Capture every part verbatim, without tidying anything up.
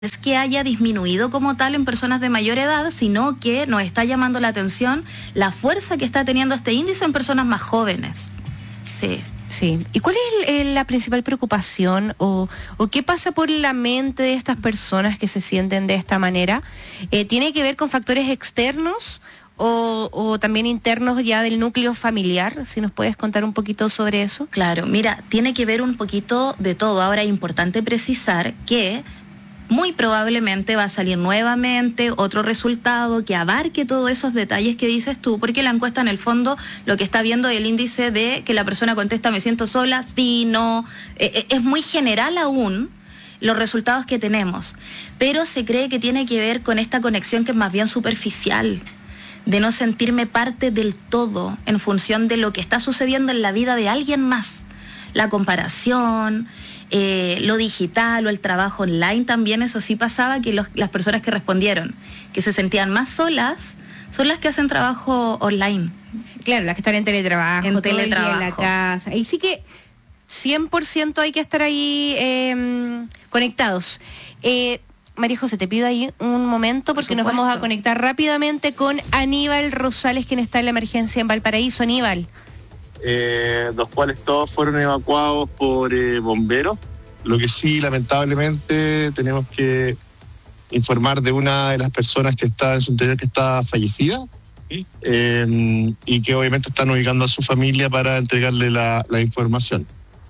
es que haya disminuido como tal en personas de mayor edad, sino que nos está llamando la atención la fuerza que está teniendo este índice en personas más jóvenes. Sí. Sí. ¿Y cuál es el, la principal preocupación o, o qué pasa por la mente de estas personas que se sienten de esta manera? Eh, ¿Tiene que ver con factores externos o, o también internos ya del núcleo familiar? Si nos puedes contar un poquito sobre eso. Claro, mira, tiene que ver un poquito de todo. Ahora es importante precisar que muy probablemente va a salir nuevamente otro resultado que abarque todos esos detalles que dices tú, porque la encuesta en el fondo lo que está viendo es el índice de que la persona contesta me siento sola, sí, no, eh, es muy general aún los resultados que tenemos, pero se cree que tiene que ver con esta conexión que es más bien superficial, de no sentirme parte del todo en función de lo que está sucediendo en la vida de alguien más, la comparación, Eh, lo digital o el trabajo online también, eso sí pasaba, que los, las personas que respondieron que se sentían más solas son las que hacen trabajo online. Claro, las que están en teletrabajo, en todo teletrabajo. El día en la casa. Y sí que cien por ciento hay que estar ahí eh, conectados. Eh, María José, te pido ahí un momento porque nos vamos a conectar rápidamente con Aníbal Rosales, quien está en la emergencia en Valparaíso. Aníbal. Eh, los cuales todos fueron evacuados por eh, bomberos. Lo que sí, lamentablemente, tenemos que informar de una de las personas que está en su interior que está fallecida, ¿sí? eh, y que obviamente están ubicando a su familia para entregarle la, la información.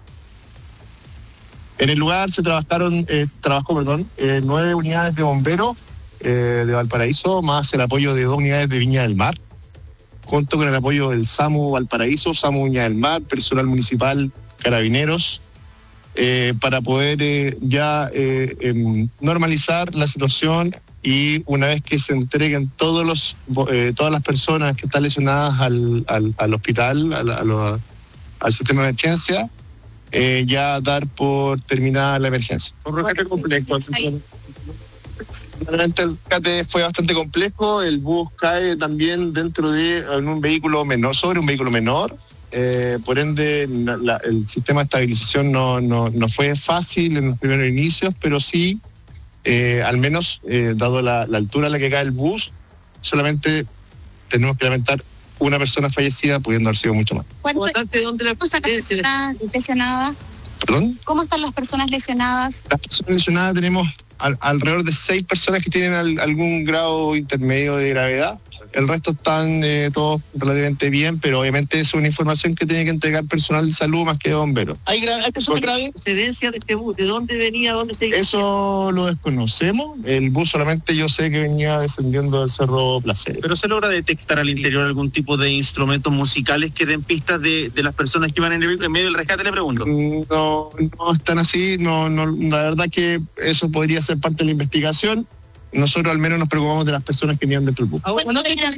En el lugar se trabajaron, eh, trabajó, perdón, eh, nueve unidades de bomberos eh, de Valparaíso, más el apoyo de dos unidades de Viña del Mar, junto con el apoyo del SAMU Valparaíso, SAMU Viña del Mar, personal municipal, carabineros, eh, para poder eh, ya eh, eh, normalizar la situación, y una vez que se entreguen todos los eh, todas las personas que están lesionadas al, al, al hospital, al, al, al sistema de emergencia, eh, ya dar por terminada la emergencia. Un rescate complejo. Realmente el rescate fue bastante complejo. El bus cae también dentro de en un vehículo menor, sobre un vehículo menor. Eh, por ende, la, el sistema de estabilización no, no, no fue fácil en los primeros inicios, pero sí, eh, al menos, eh, dado la, la altura a la que cae el bus, solamente tenemos que lamentar una persona fallecida, pudiendo haber sido mucho más. ¿Cuánto, ¿Dónde la persona lesionada? ¿Perdón? ¿Cómo están las personas lesionadas? Las personas lesionadas tenemos al, alrededor de seis personas que tienen al, algún grado intermedio de gravedad. El resto están eh, todos relativamente bien, pero obviamente es una información que tiene que entregar personal de salud más que bomberos. ¿Hay, gra- hay personas graves? ¿Procedencia de este bus? ¿De dónde venía? ¿Dónde se...? Eso lo desconocemos. El bus solamente yo sé que venía descendiendo del Cerro Placer. ¿Pero se logra detectar al interior algún tipo de instrumentos musicales que den pistas de, de las personas que iban en, el, en medio del rescate? Le pregunto. No, no están así. No, no, la verdad que eso podría ser parte de la investigación. Nosotros al menos nos preocupamos de las personas que venían dentro del bus. ¿Cuándo tenían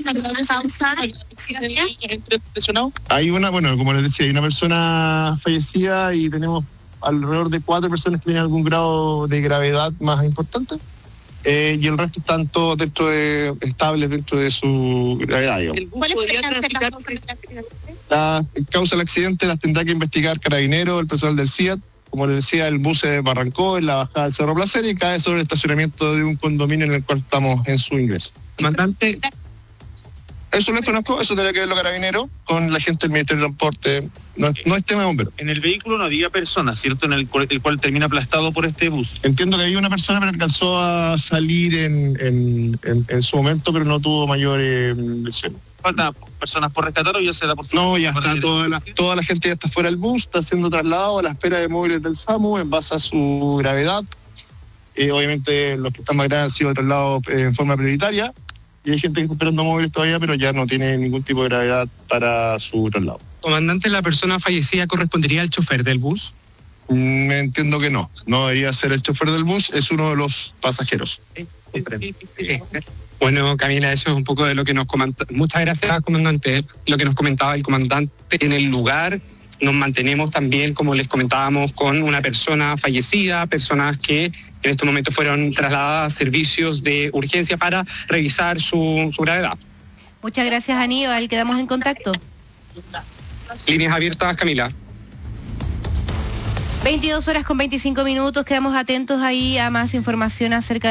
Hay una, bueno, como les decía, hay una persona fallecida y tenemos alrededor de cuatro personas que tienen algún grado de gravedad más importante. Eh, y el resto están todos dentro de, estables dentro de su gravedad, digamos. ¿Cuáles podrían ser las causas del accidente? La causa del accidente las tendrá que investigar Carabineros, el personal del C I A T. Como les decía, el bus se barrancó en la bajada del Cerro Placer y cae sobre el estacionamiento de un condominio en el cual estamos en su ingreso. Comandante. Eso lo conozco, eso tendrá que ver los Carabineros con la gente del Ministerio de Transporte. No, no es tema de bomberos. En el vehículo no había personas, ¿cierto? En el cual, el cual termina aplastado por este bus. Entiendo que había una persona que alcanzó a salir en, en, en, en su momento, pero no tuvo mayores lesiones. ¿Faltan personas por rescatar o ya se da por... No, ya está, toda la, toda la gente ya está fuera del bus, está siendo trasladado a la espera de móviles del SAMU en base a su gravedad. Eh, obviamente los que están más graves han sido trasladados eh, en forma prioritaria, y hay gente que está esperando móviles todavía, pero ya no tiene ningún tipo de gravedad para su traslado. Comandante, ¿la persona fallecida correspondería al chofer del bus? Mm, entiendo que no, no debería ser el chofer del bus, es uno de los pasajeros. Sí, sí, sí. Bueno, Camila, eso es un poco de lo que nos comentaba. Muchas gracias, comandante. Lo que nos comentaba el comandante en el lugar. Nos mantenemos también, como les comentábamos, con una persona fallecida, personas que en estos momentos fueron trasladadas a servicios de urgencia para revisar su, su gravedad. Muchas gracias, Aníbal. Quedamos en contacto. Líneas abiertas, Camila. veintidós horas con veinticinco minutos, quedamos atentos ahí a más información acerca